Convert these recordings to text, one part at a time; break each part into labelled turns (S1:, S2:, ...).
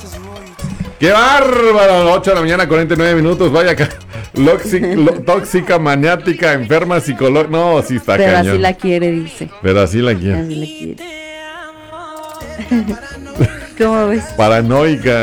S1: ¡Qué bárbaro! 8 de la mañana, 49 minutos. Vaya acá. Tóxica, maniática, enferma, psicológica. No, sí está
S2: Pero
S1: cañón.
S2: así la quiere, dice.
S1: Pero así la quiere.
S2: Así la quiere. ¿Cómo ves?
S1: Paranoica.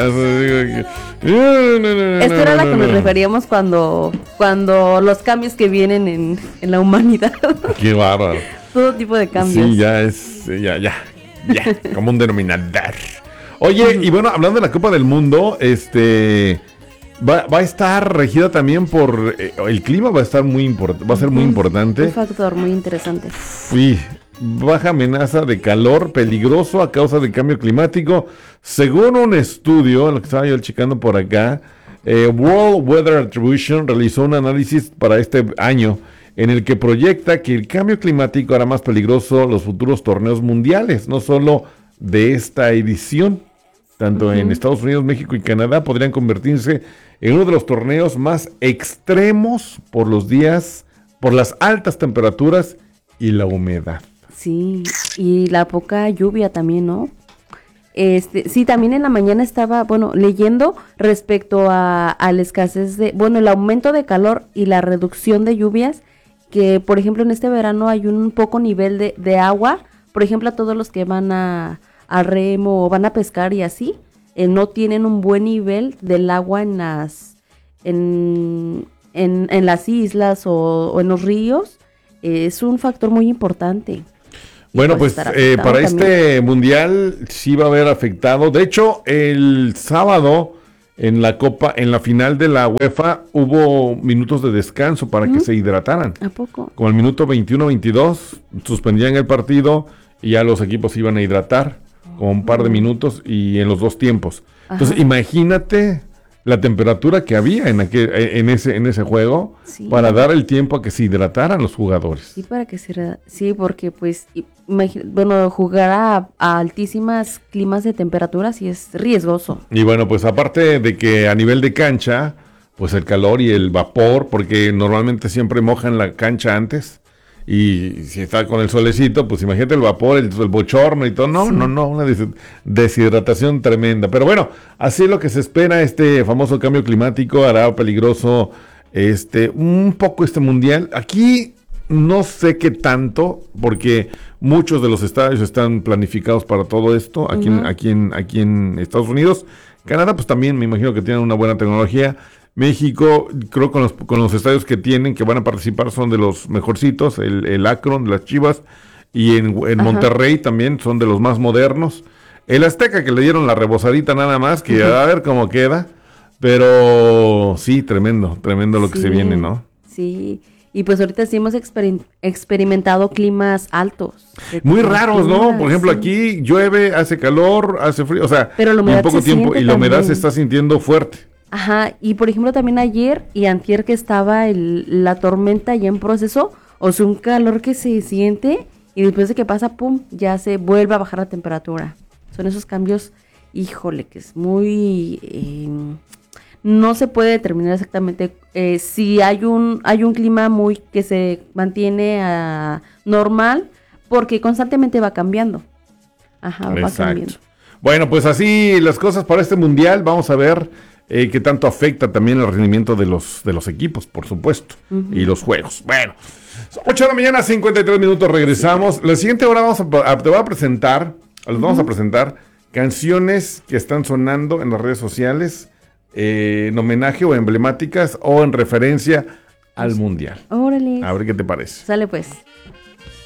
S2: Esto era la que nos referíamos cuando los cambios que vienen en la humanidad.
S1: Qué bárbaro.
S2: Todo tipo de cambios.
S1: Sí, ya es, ya, como un denominador. Oye, y bueno, hablando de la Copa del Mundo, va a estar regida también por el clima, va a estar va a ser muy importante.
S2: Un factor muy interesante.
S1: Sí, baja amenaza de calor peligroso a causa del cambio climático. Según un estudio, lo que estaba yo checando por acá, World Weather Attribution realizó un análisis para este año en el que proyecta que el cambio climático hará más peligroso los futuros torneos mundiales, no solo de esta edición. Tanto en Estados Unidos, México y Canadá podrían convertirse en uno de los torneos más extremos por los días, por las altas temperaturas y la humedad.
S2: Sí, y la poca lluvia también, ¿no? Sí, también en la mañana estaba, leyendo respecto a la escasez el aumento de calor y la reducción de lluvias, que por ejemplo en este verano hay un poco nivel de agua, por ejemplo a todos los que van a remo o van a pescar y así, no tienen un buen nivel del agua en las islas o en los ríos. Es un factor muy importante.
S1: Bueno, pues para este mundial sí va a haber afectado. De hecho, el sábado en la final de la UEFA hubo minutos de descanso para que se hidrataran.
S2: ¿A poco?
S1: Como el minuto 21-22 suspendían el partido y ya los equipos iban a hidratar con un par de minutos y en los dos tiempos. Entonces, imagínate la temperatura que había en ese juego, sí, para dar el tiempo a que se hidrataran los jugadores.
S2: Sí, porque pues, jugar a altísimas climas de temperatura sí es riesgoso.
S1: Y bueno, pues aparte de que a nivel de cancha, pues el calor y el vapor, porque normalmente siempre mojan la cancha antes, y si está con el solecito, pues imagínate el vapor, el bochorno y todo. No, una deshidratación tremenda. Pero bueno, así es lo que se espera. Este famoso cambio climático hará peligroso un poco este mundial. Aquí no sé qué tanto, porque muchos de los estadios están planificados para todo esto, aquí en Estados Unidos. Canadá, pues también me imagino que tienen una buena tecnología. México, creo con los estadios que tienen, que van a participar, son de los mejorcitos, el Akron, de las Chivas, y en Monterrey también son de los más modernos. El Azteca, que le dieron la rebosadita nada más, que a ver cómo queda, pero sí, tremendo lo que se viene, ¿no?
S2: Sí, y pues ahorita sí hemos experimentado climas altos.
S1: Muy raros, ¿no? Por ejemplo, aquí llueve, hace calor, hace frío, o sea,
S2: pero la humedad
S1: en poco tiempo, y la humedad se está sintiendo fuerte.
S2: Ajá, y por ejemplo también ayer y antier que estaba la tormenta ya en proceso, o sea, un calor que se siente y después de que pasa, pum, ya se vuelve a bajar la temperatura. Son esos cambios, híjole, que es muy... no se puede determinar exactamente si hay un clima muy que se mantiene normal, porque constantemente va cambiando. Ajá, va cambiando.
S1: Bueno, pues así las cosas para este mundial, vamos a ver qué tanto afecta también el rendimiento de los equipos, por supuesto, y los juegos. Bueno, 8 de la mañana, 53 minutos, regresamos. La siguiente hora te voy a presentar, les vamos a presentar canciones que están sonando en las redes sociales, en homenaje o emblemáticas o en referencia al mundial.
S2: Órale.
S1: A ver qué te parece.
S2: Sale pues.